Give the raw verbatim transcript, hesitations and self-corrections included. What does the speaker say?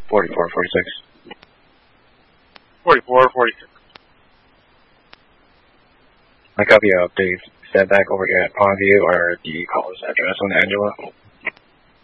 forty-four, forty-six. forty-four, forty-six. I copy you up, Dave. Step back over here at Pondview or the caller's address on Angela.